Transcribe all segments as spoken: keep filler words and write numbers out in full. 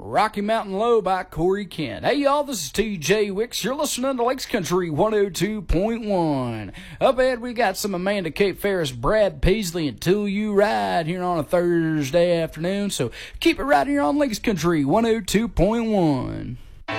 Rocky Mountain Low by Corey Kent. Hey, y'all, this is T J Wicks. You're listening to Lakes Country one oh two point one. Up ahead, we got some Amanda Cape Ferris, Brad Paisley, Until You Ride here on a Thursday afternoon. So keep it right here on Lakes Country one oh two point one.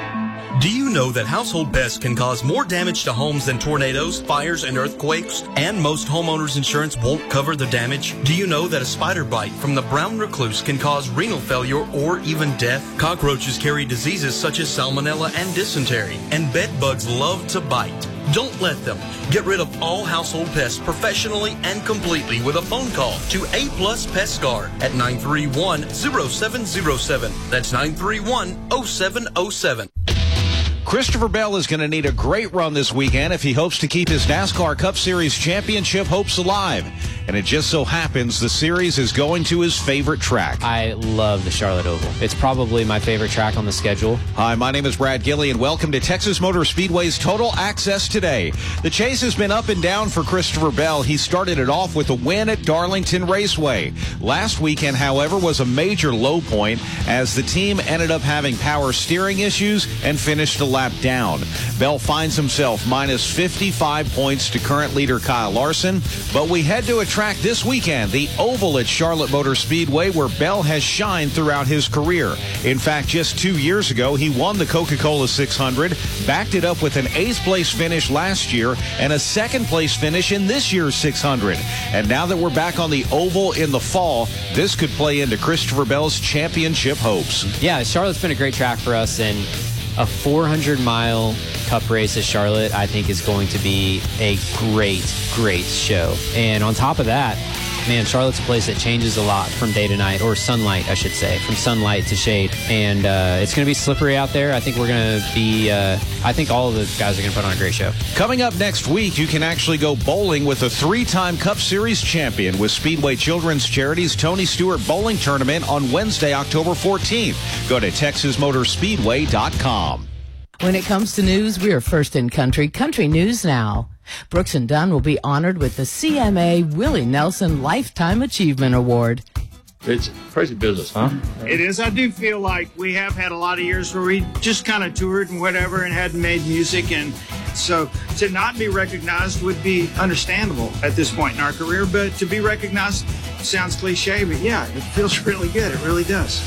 Do you know that household pests can cause more damage to homes than tornadoes, fires, and earthquakes? And most homeowners' insurance won't cover the damage? Do you know that a spider bite from the brown recluse can cause renal failure or even death? Cockroaches carry diseases such as salmonella and dysentery, and bed bugs love to bite. Don't let them. Get rid of all household pests professionally and completely with a phone call to A Plus Pest Guard at nine three one, oh seven oh seven. That's nine three one, oh seven oh seven. Christopher Bell is going to need a great run this weekend if he hopes to keep his NASCAR Cup Series championship hopes alive. And it just so happens the series is going to his favorite track. I love the Charlotte Oval. It's probably my favorite track on the schedule. Hi, my name is Brad Gilly, and welcome to Texas Motor Speedway's Total Access Today. The chase has been up and down for Christopher Bell. He started it off with a win at Darlington Raceway. Last weekend, however, was a major low point as the team ended up having power steering issues and finished a lap down. Bell finds himself minus fifty-five points to current leader Kyle Larson, but we head to a track this weekend, the Oval at Charlotte Motor Speedway, where Bell has shined throughout his career. In fact, just two years ago, he won the Coca-Cola six hundred, backed it up with an eighth place finish last year and a second place finish in this year's six hundred. And now that we're back on the Oval in the fall, this could play into Christopher Bell's championship hopes. Yeah, Charlotte's been a great track for us, and a four hundred mile Cup race at Charlotte, I think, is going to be a great, great show. And on top of that, man, Charlotte's a place that changes a lot from day to night, or sunlight, I should say, from sunlight to shade. And uh, it's going to be slippery out there. I think we're going to be, uh, I think all of the guys are going to put on a great show. Coming up next week, you can actually go bowling with a three-time Cup Series champion with Speedway Children's Charities Tony Stewart Bowling Tournament on Wednesday, October fourteenth. Go to texas motor speedway dot com. When it comes to news, we are first in country. Country News Now. Brooks and Dunn will be honored with the C M A Willie Nelson Lifetime Achievement Award. It's crazy business, huh? It is. I do feel like we have had a lot of years where we just kind of toured and whatever and hadn't made music. And so to not be recognized would be understandable at this point in our career. But to be recognized sounds cliche, but yeah, it feels really good. It really does.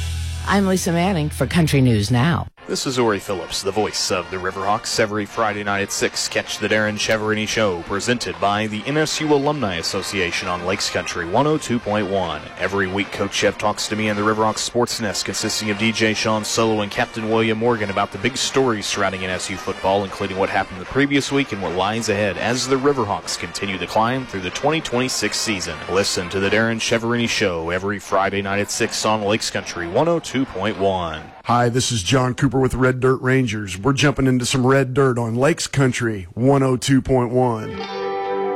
I'm Lisa Manning for Country News Now. This is Ori Phillips, the voice of the Riverhawks. Every Friday night at six, catch the Darren Cheverini Show, presented by the N S U Alumni Association on Lakes Country one oh two point one. Every week, Coach Chev talks to me and the Riverhawks Sports Nest, consisting of D J Sean Solo and Captain William Morgan, about the big stories surrounding N S U football, including what happened the previous week and what lies ahead as the Riverhawks continue to climb through the twenty twenty-six season. Listen to the Darren Cheverini Show every Friday night at six on Lakes Country one oh two point one. Hi, this is John Cooper with Red Dirt Rangers. We're jumping into some red dirt on Lakes Country one oh two point one.